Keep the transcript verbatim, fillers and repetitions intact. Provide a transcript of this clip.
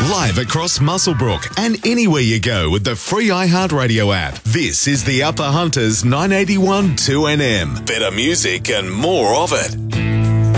live across Muswellbrook and anywhere you go with the free iHeartRadio app. This is the Upper Hunters nine eighty-one two N M. Better music and more of it.